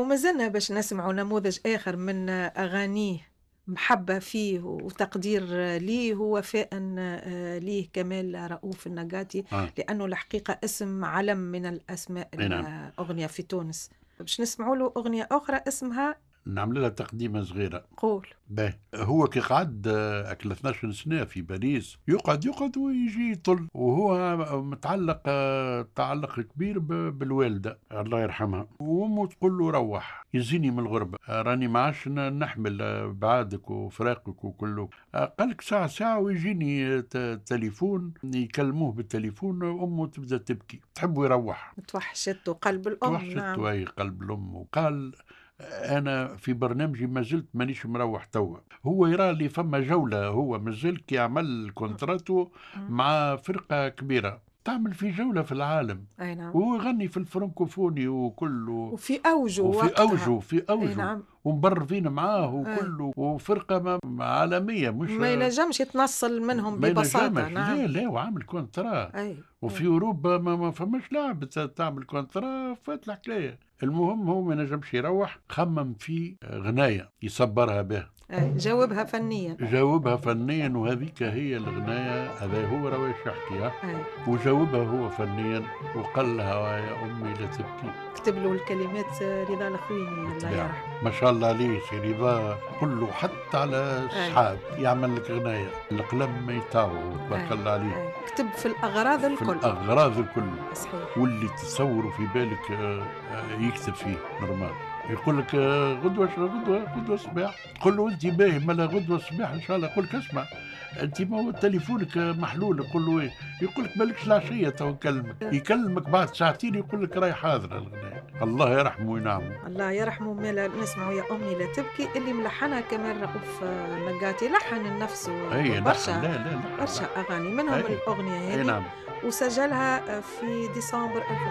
وما زلنا باش نسمعوا نموذج آخر من أغانيه، محبة فيه وتقدير ليه ووفاء ليه، كمال رؤوف النقاتي، اه لأنه الحقيقة اسم علم من الأسماء اي نعم. الأغنية في تونس. باش نسمعوا له أغنية أخرى اسمها نعمل لها تقديمة صغيرة. قول. باهي، هو كي قعد أكل 12 سنة في باريس، يقعد ويجي يطل، وهو متعلق تعلق كبير بالوالدة الله يرحمها، وأمه تقول له روح يزيني من الغربة، راني ما عادش نحمل بعادك وفراقك وكله. قالك ساعة ساعة ويجيني تليفون، يكلموه بالتليفون، أمه تبدأ تبكي تحب يروح. توحشت قلب الأم، توحشت نعم. وهي قلب الأم، وقال أنا في برنامجي ما زلت مانيش مروح توا. هو يرى لي فما جولة، هو مازال كي يعمل كونتراتو مم. مع فرقة كبيرة تعمل في جولة في العالم، أي نعم. وهو يغني في الفرنكوفوني وكله، وفي أوجه وفي وقتها. أوجه في أي أوجه، نعم. ومبرفين معاه أي. وكله، وفرقة عالمية مش ما ينجمش يتنصل منهم ما ببساطة، ينجمش. نعم. لا وعامل كونترا، أي. وفي أي. اوروبا ما فماش لاعب تعمل كونترا فات الحكايه. المهم هو ما نجمش يروح، خمم في غنايه يصبرها بها، أي. جاوبها فنيا. جاوبها فنيا، وهذيك هي الغنايه، هذا هو رواش يحكيها، أي. وجاوبها هو فنيا، وقال لها يا امي لا تبكي. كتب له الكلمات رضا الخويني الله بالطبيعة يرحمه. ما شاء الله عليه سي رضا، كله حتى على أي. الصحاب يعمل لك غناية، القلم ما يتاوه تبارك أي. الله عليه. أي. كتب في الأغراض في الكل. الأغراض الكل، صحيح. واللي تصوروا في بالك يكتب فيه نورمال. يقول لك غدوة صباح، تقول له انت باهي مالا غدوة صباح ان شاء الله، يقول لك اسمع انت ما هو تليفونك محلول، يقول له ايه، يقول لك مالكش العشية تو نكلمك، يكلمك بعد ساعتين يقول لك راي حاضر الغناية. الله يرحمه وينعمه. الله يرحمه. مالا نسمعوا يا أمي لا تبكي، اللي ملحنها كمال رؤوف نقاتي، لحن لنفسه اي برشا لحن، لا برشا أغاني منهم اي الأغنية اي هذه، نعم. وسجلها في ديسمبر